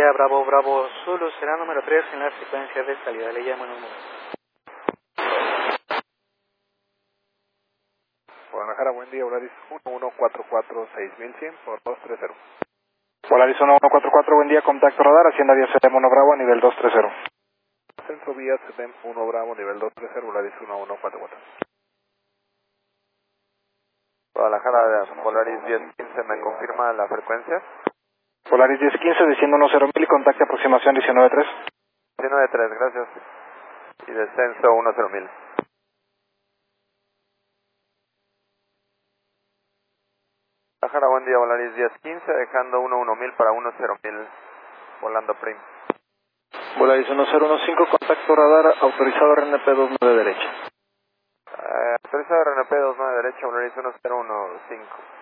Guadalajara, Bravo, Bravo, Zulu, será número 3 en la secuencia de salida. Le llamo en un momento. Guadalajara, buen día, Volaris 1144-6100 por 230. Volaris 1144, buen día, contacto radar, Hacienda vía CDM 1 Bravo a nivel 230. Centro vía CDM 1 Bravo, nivel 230, Volaris 1144. Guadalajara, Volaris 1015, ¿me confirma la frecuencia? Volaris 1015, desciendo 10.000 y contacto aproximación 19.3. 19.3, gracias. Y descenso 10.000. Guadalajara, buen día, Volaris 1015, dejando 11.000 para 10.000, volando prim. Volaris 1015, contacto radar, autorizado RNP 29 derecha. Autorizado RNP 29 derecha, Volaris 1015.